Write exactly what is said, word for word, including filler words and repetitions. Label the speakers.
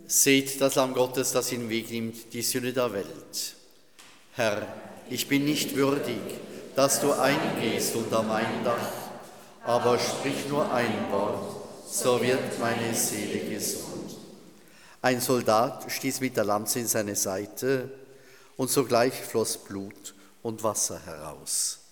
Speaker 1: Seht das Lamm Gottes, das hinwegnimmt die Sünde der Welt. Herr, ich bin nicht würdig, dass du eingehst unter mein Dach, aber sprich nur ein Wort, so wird meine Seele gesund. Ein Soldat stieß mit der Lanze in seine Seite, und sogleich floss Blut und Wasser heraus.